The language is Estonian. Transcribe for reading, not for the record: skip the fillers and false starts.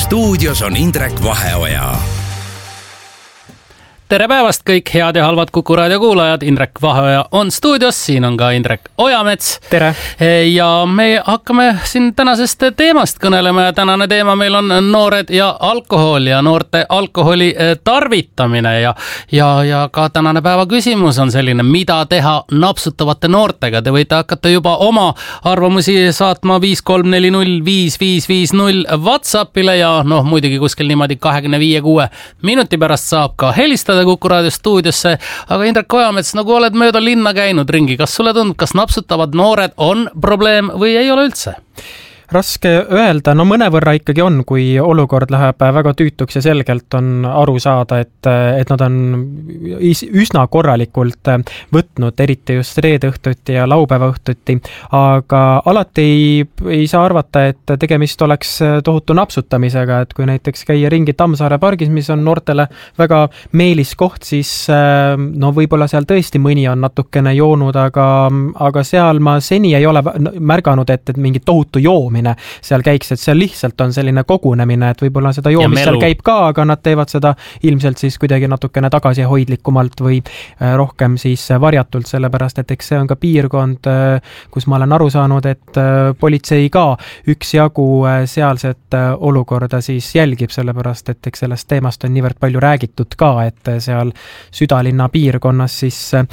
Stuudios on Indrek Vaheoja. Tere päevast kõik head ja halvad Kuku Raadio kuulajad. Indrek Vaheoja on stuudios, siin on ka Indrek Ojamets. Tere! Ja me hakkame siin tänasest teemast kõnelema ja tänane teema meil on noored ja alkohol ja noorte alkoholi tarvitamine ja ka tänane päeva küsimus on selline, mida teha napsutavate noortega. Te võite hakata juba oma arvamusi saatma 534055550 WhatsAppile ja muidugi kuskil niimoodi 25-6 minuti pärast saab ka helistada Kuku Raadio stuudiosse, aga Indrek Ojamets, nagu oled mööda linna käinud ringi, kas sulle tundub, kas napsutavad noored on probleem või ei ole üldse? Raske öelda, mõnevõrra ikkagi on, kui olukord läheb väga tüütuks ja selgelt on aru saada, et nad on üsna korralikult võtnud, eriti just reede õhtuti ja laupäeva õhtuti, aga alati ei saa arvata, et tegemist oleks tohutu napsutamisega, et kui näiteks käia ringi Tammsaare pargis, mis on noortele väga meelis koht, siis võib-olla seal tõesti mõni on natukene joonud, aga seal ma seni ei ole märganud, et mingi tohutu joomine seal käiks, et seal lihtsalt on selline kogunemine, et võib-olla seda joomist seal käib ka, aga nad teevad seda ilmselt siis kuidagi natukene tagasihoidlikumalt või rohkem siis varjatult, sellepärast, et eks see on ka piirkond, kus ma olen aru saanud, et politsei ka üksjagu sealset olukorda siis jälgib, sellepärast, et eks sellest teemast on niivõrd palju räägitud ka, et seal südalinna piirkonnas siis